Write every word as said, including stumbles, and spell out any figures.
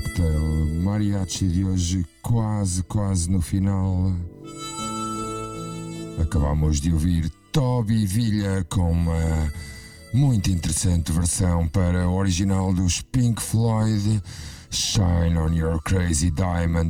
Cocktail Mariachi de hoje quase, quase no final. Acabamos de ouvir Toby Villa com uma muito interessante versão para o original dos Pink Floyd, Shine on Your Crazy Diamond.